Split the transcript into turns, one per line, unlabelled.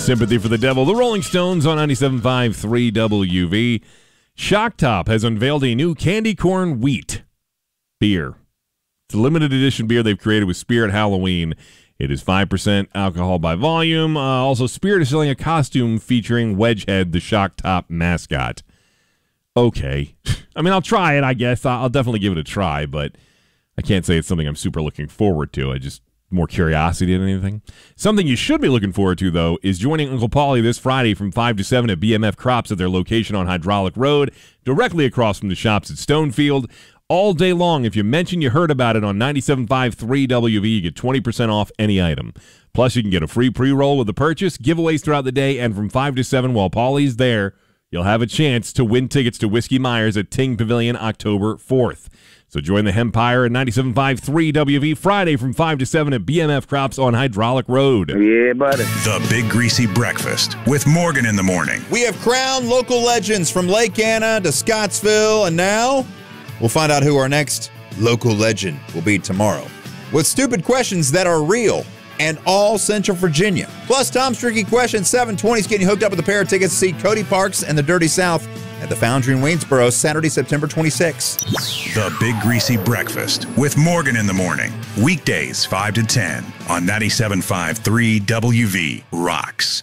Sympathy for the Devil. The Rolling Stones on 97.5 3WV. Shock Top has unveiled a new candy corn wheat beer. It's a limited edition beer they've created with Spirit Halloween. It is 5% alcohol by volume. Also, Spirit is selling a costume featuring Wedgehead, the Shock Top mascot. Okay. I mean, I'll try it, I guess. I'll definitely give it a try, but I can't say it's something I'm super looking forward to. I just more curiosity than anything. Something you should be looking forward to, though, is joining Uncle Paulie this Friday from 5 to 7 at BMF Crops at their location on Hydraulic Road, directly across from the shops at Stonefield. All day long, if you mention you heard about it on 97.5 3WV, you get 20% off any item. Plus, you can get a free pre-roll with the purchase, giveaways throughout the day, and from 5 to 7 while Paulie's there, you'll have a chance to win tickets to Whiskey Myers at Ting Pavilion October 4th. So join the Hempire at 97.5 3WV Friday from 5 to 7 at BMF Crops on Hydraulic Road.
Yeah, buddy.
The Big Greasy Breakfast with Morgan in the morning.
We have crowned local legends from Lake Anna to Scottsville, and now we'll find out who our next local legend will be tomorrow. With stupid questions that are real and all Central Virginia. Plus, Tom's Tricky Question 720 is getting you hooked up with a pair of tickets to see Cody Parks and the Dirty South at the Foundry in Waynesboro, Saturday, September 26th.
The Big Greasy Breakfast with Morgan in the morning. Weekdays 5 to 10 on 97.5 3WV Rocks.